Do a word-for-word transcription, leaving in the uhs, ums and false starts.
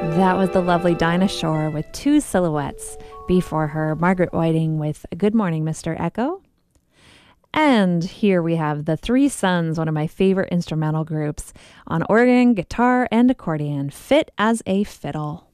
That was the lovely Dinah Shore with Two Silhouettes. Before her, Margaret Whiting with Good Morning, Mister Echo. And here we have the Three Sons, one of my favorite instrumental groups, on organ, guitar, and accordion, Fit as a Fiddle.